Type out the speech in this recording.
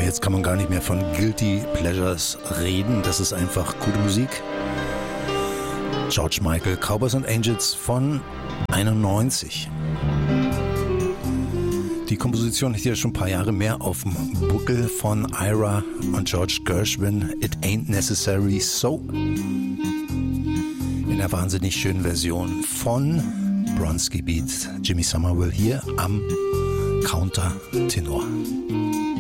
Jetzt kann man gar nicht mehr von Guilty Pleasures reden. Das ist einfach gute Musik. George Michael, Cowboys and Angels von 91. Die Komposition hat ja schon ein paar Jahre mehr auf dem Buckel von Ira und George Gershwin. It Ain't Necessary So. In der wahnsinnig schönen Version von Bronski Beat. Jimmy Somerville hier am Countertenor.